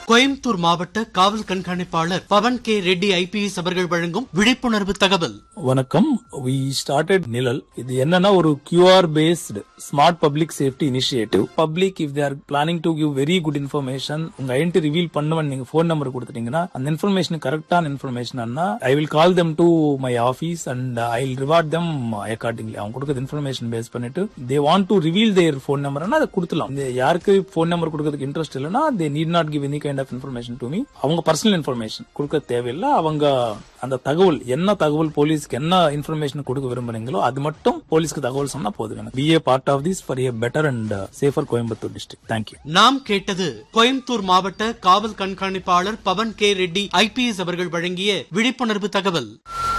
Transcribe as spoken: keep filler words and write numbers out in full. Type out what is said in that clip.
கோயம்புத்தூர் மாவட்ட காவல் கண்காணிப்பாளர் பவன் கே ரெட்டி ஐபிஎஸ் அவர்கள் வழங்கும் விழிப்புணர்வு தகவல். வணக்கம். we started நிழல். இது என்னன்னா ஒரு QR based smart public safety initiative. Public if they are planning to give very good information, உங்க ஐடென்டி ரிவீல் பண்ணுவன் நீங்க போன் நம்பர் கொடுத்துட்டீங்கன்னா அந்த இன்ஃபர்மேஷன் கரெக்டான இன்ஃபர்மேஷன் ஆனா I will call them to my office and I will reward them accordingly. அவங்க கொடுக்கிற information base பண்ணிட்டு they want to reveal their phone number னா அதை கொடுத்துலாம். யாருக்கு போன் நம்பர் கொடுக்கறதுக்கு இன்ட்ரெஸ்ட் இல்லைன்னா they need not give any kind of information to me. அவங்க personal information கொடுக்க தேவையில்லை. அவங்க அந்த தகவல் என்ன தகவல் போலீஸ்க்கு என்ன இன்ஃபர்மேஷன் கொடுக்க விரும்புறீங்களோ அது மட்டும் போலீஸ்க்கு தகவல் சொன்னா போதும். be a part of this for a better and safer Coimbatore district. Thank you. நாம் கேட்டது கோயம்புத்தூர் மாவட்ட காவல் கண்காணிப்பாளர் பவன் கே ரெட்டி ஐபிஎஸ் அவர்கள் வழங்கிய விழிப்புணர்வு தகவல்.